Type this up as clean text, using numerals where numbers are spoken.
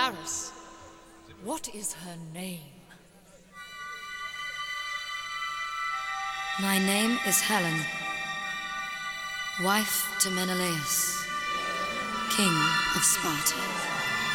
Paris. What is her name? My name is Helen, wife to Menelaus, king of Sparta.